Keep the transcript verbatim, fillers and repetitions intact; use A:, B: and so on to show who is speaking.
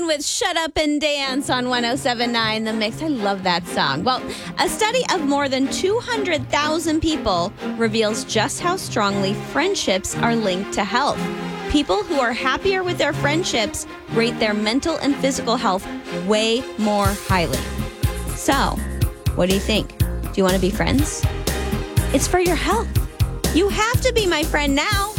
A: with Shut Up and Dance on one oh seven point nine The Mix. I love that song. Well, a study of more than two hundred thousand people reveals just how strongly friendships are linked to health. People who are happier with their friendships rate their mental and physical health way more highly. So, what do you think? Do you want to be friends? It's for your health. You have to be my friend now.